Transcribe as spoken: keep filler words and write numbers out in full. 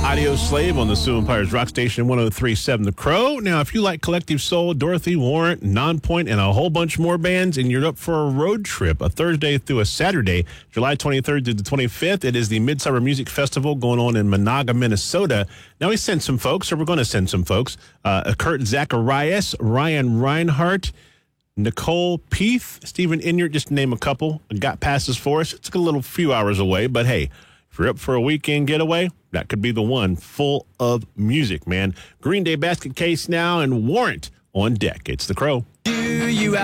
Audio Slave on the Sioux Empires Rock Station one oh three point seven The Crow. Now, if you like Collective Soul, Dorothy, Warrant, Nonpoint, and a whole bunch more bands, and you're up for a road trip, a Thursday through a Saturday, July twenty-third through the twenty-fifth, it is the Midsummer Music Festival going on in Monaga, Minnesota. Now, we sent some folks, or we're going to send some folks, uh, Kurt Zacharias, Ryan Reinhardt, Nicole Peeth, Stephen Inyard, just to name a couple, got passes for us. It's a little few hours away, but hey, if you're up for a weekend getaway, that could be the one, full of music, man. Green Day basket case now and Warrant on deck. It's The Crow. Do you